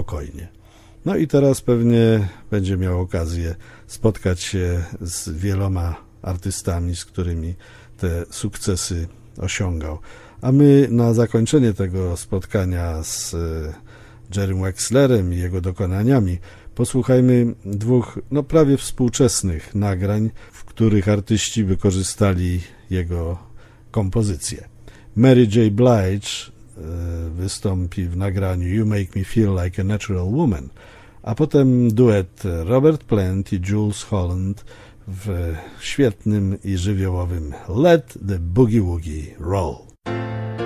spokojnie. No i teraz pewnie będzie miał okazję spotkać się z wieloma artystami, z którymi te sukcesy osiągał. A my na zakończenie tego spotkania z Jerrym Wexlerem i jego dokonaniami posłuchajmy dwóch prawie współczesnych nagrań, w których artyści wykorzystali jego kompozycje. Mary J. Blige wystąpi w nagraniu You Make Me Feel Like a Natural Woman, a potem duet Robert Plant i Jools Holland w świetnym i żywiołowym Let the Boogie Woogie Roll.